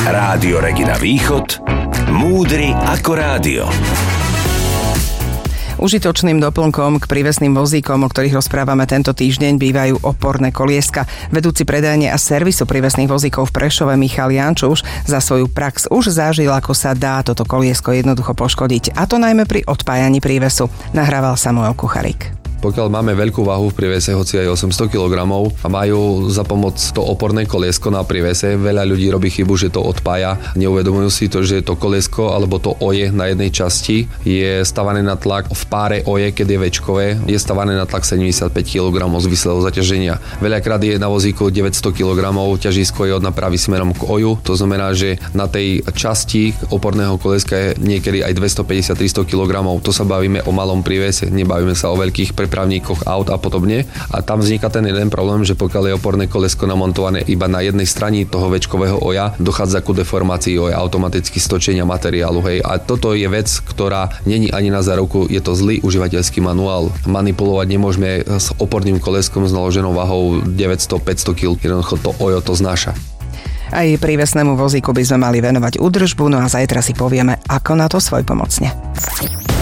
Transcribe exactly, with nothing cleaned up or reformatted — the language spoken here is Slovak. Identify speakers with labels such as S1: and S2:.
S1: Rádio Regina Východ. Múdry ako rádio.
S2: Užitočným doplnkom k prívesným vozíkom, o ktorých rozprávame tento týždeň, bývajú oporné kolieska. Vedúci predajne a servisu prívesných vozíkov v Prešove Michal Jančuš za svoju prax už zažil, ako sa dá toto koliesko jednoducho poškodiť. A to najmä pri odpájaní prívesu. Nahrával Samuel Kucharík.
S3: Pokiaľ máme veľkú váhu v prívese, hoci aj osemsto kilogramov, a majú za pomoc to oporné koliesko na prívese, veľa ľudí robí chybu, že to odpája. Neuvedomujú si to, že to koliesko alebo to oje na jednej časti je stavané na tlak v páre oje, keď je väčkové, je stavané na tlak sedemdesiatpäť kilogramov z vyslého zaťaženia. Veľakrát je na vozíku deväťsto kilogramov, ťažisko je od napravy smerom k oju, to znamená, že na tej časti oporného kolieska je niekedy aj dvestopäťdesiat až tristo kilogramov. To sa bavíme o malom prívese, nebavíme sa o veľkých prepravníkoch aut a podobne. A tam vzniká ten jeden problém, že pokiaľ je oporné kolesko namontované iba na jednej strane toho väčkového oja, dochádza ku deformácii oja, automaticky stočenia materiálu, hej. A toto je vec, ktorá není ani na záruku, je to zlý užívateľský manuál. Manipulovať nemôžeme s oporným koleskom s naloženou váhou deväťsto až päťsto kilogramov, jednoducho to ojo to znáša.
S2: Aj prívesnému vozíku by sme mali venovať údržbu, no a zajtra si povieme, ako na to svojpomocne.